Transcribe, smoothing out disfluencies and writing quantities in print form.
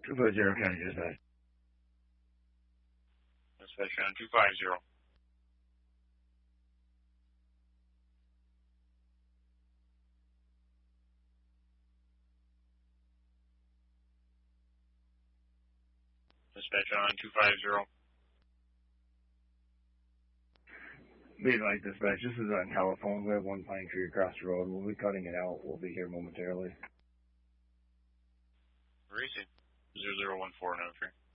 250 County Dispatch. Dispatch on 250. Dispatch on 250. Be like dispatch. This is on telephone. We have one pine tree across the road. We'll be cutting it out. We'll be here momentarily. Racing 0014 03.